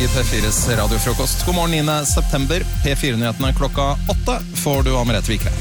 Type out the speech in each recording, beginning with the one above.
i P4s radiofrokost. God morgen 9. september. P4-nyhetene klokka 8 får du av Merete Vikre.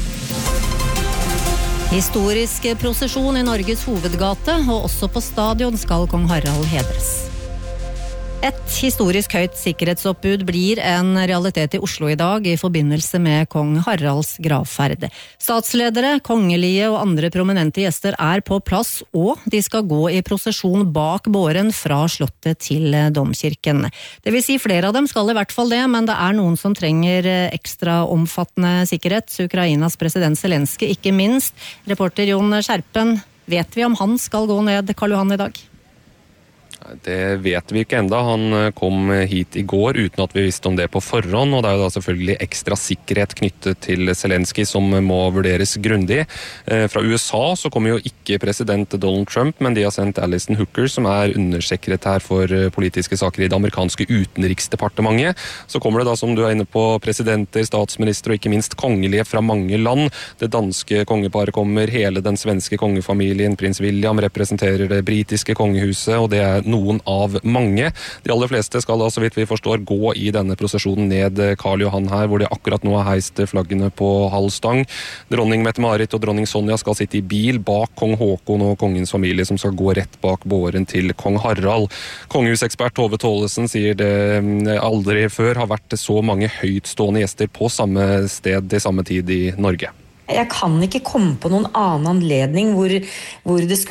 Historisk prosesjon i Norges hovedgate, og også på stadion skal kong Harald hedres. Et historisk høyt sikkerhetsoppbud blir en realitet i Oslo i dag i forbindelse med kong Haralds gravferd. Statsledere, kongelige og andre prominente gjester er på plass, og de skal gå i prosesjon bak båren fra slottet til domkirken. Det vil si flere av dem skal i hvert fall det, men det er noen som trenger ekstra omfattende sikkerhet. Ukrainas president Zelensky ikke minst. Reporter Jon Skjerpen, vet vi om han skal gå ned Karl Johan i dag? Det vet vi ikke enda. Han kom hit i går uten at vi visste om det på forhånd, og det er jo da selvfølgelig ekstra sikkerhet knyttet til Zelensky som må vurderes grundig. Fra USA så kommer jo ikke president Donald Trump, men de har sendt Alison Hooker, som er undersekretær for politiske saker i det amerikanske utenriksdepartementet. Så kommer det da, som du er inne på, presidenter, statsminister og ikke minst kongelige fra mange land. Det danske kongeparet kommer, hele den svenske kongefamilien, prins William representerer det britiske kongehuset, og det er noen av mange. De aller fleste skal da, så vidt vi forstår, gå i denne prosesjonen ned Karl Johan her, hvor de akkurat nå har heist flaggene på halv stang. Dronning Mette-Marit og dronning Sonja skal sitte i bil bak kong Håkon og kongens familie, som skal gå rett bak båren til kong Harald. Kongehusekspert Tove Tollesen sier det aldri før har vært så mange høytstående gjester på samme sted i samme tid i Norge. Jeg kan ikke komme på noen annen anledning hvor det skulle